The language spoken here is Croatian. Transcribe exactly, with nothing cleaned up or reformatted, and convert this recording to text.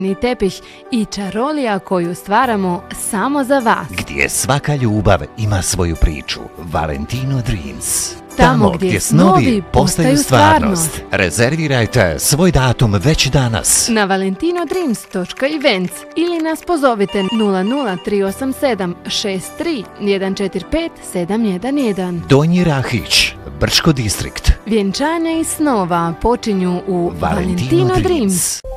ni tepih i čarolija koju stvaramo samo za vas. Gdje svaka ljubav ima svoju priču. Valentino Dreams. Tamo gdje snovi postaju stvarnost. Rezervirajte svoj datum već danas na valentino dreams točka events ili nas pozovite nula nula tri osam sedam šest tri jedan četiri pet sedam jedan jedan. Donji Rahić, Brčko distrikt. Vjenčanja i snova počinju u Valentino, Valentino Dreams. Dreams.